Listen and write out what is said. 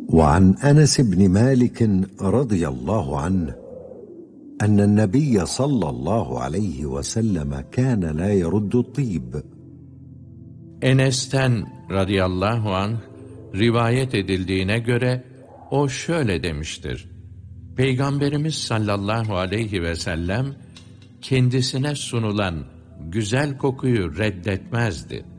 وعن أنس بن مالك رضي الله عنه أن النبي صلى الله عليه وسلم كان لا يرد الطيب. Enes'ten radıyallahu anh rivayet edildiğine göre o şöyle demiştir: Peygamberimiz sallallahu aleyhi ve sellem kendisine sunulan güzel kokuyu reddetmezdi.